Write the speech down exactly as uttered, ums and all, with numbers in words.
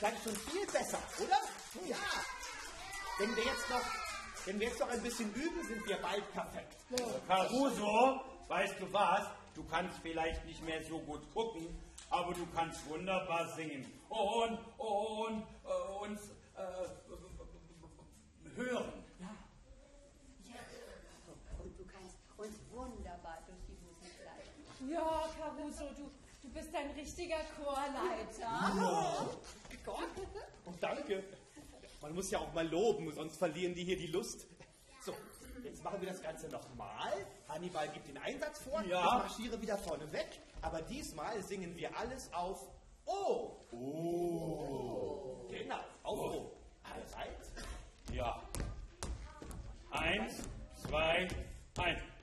klang schon viel besser, oder? Ja. Wenn wir jetzt noch, wenn wir jetzt noch ein bisschen üben, sind wir bald perfekt. Caruso, weißt du was? Du kannst vielleicht nicht mehr so gut gucken, aber du kannst wunderbar singen. Und, und, äh, uns äh, hören. Ja. Ja. Und du kannst uns wunderbar durch die Musik leiten. Ja, Caruso, du, du bist ein richtiger Chorleiter. Ja. Gott. Und danke. Man muss ja auch mal loben, sonst verlieren die hier die Lust. So, jetzt machen wir das Ganze nochmal. Hannibal gibt den Einsatz vor. Ja. Ich marschiere wieder vorne weg. Aber diesmal singen wir alles auf O. Oh. Genau, auf O. Bereit? Ja. Eins, zwei, eins.